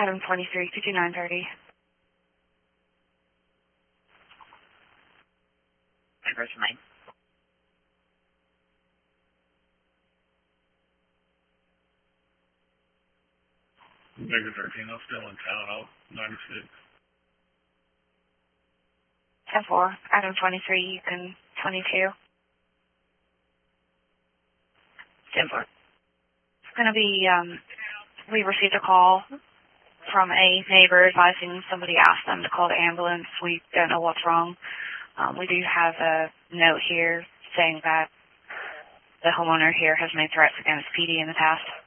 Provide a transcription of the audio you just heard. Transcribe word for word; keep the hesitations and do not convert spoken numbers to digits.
Item twenty-three, fifty-nine thirty. First Mike. Mega thirteen, I'm still in town. I'll ninety-six. ten four. Item twenty-three, you can twenty-two. ten four. It's going to be, um, we received a call from a neighbor advising somebody asked them to call the ambulance. We don't know what's wrong. Um, we do have a note here saying that the homeowner here has made threats against P D in the past.